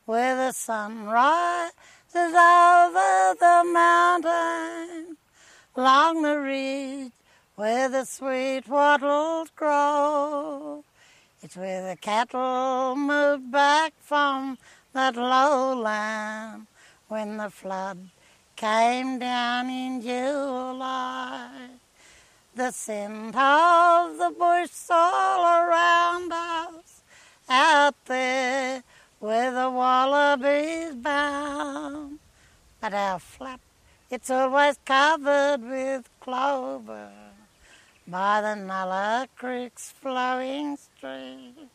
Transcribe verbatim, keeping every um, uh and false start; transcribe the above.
where the sun rises over the mountain, along the ridge where the sweet wattles grow. It's where the cattle moved back from that lowland when the flood came down in July. The scent of the bush all around us, out there where the wallabies bound. But our flat, it's always covered with clover by the Nulla Creek's flowing stream.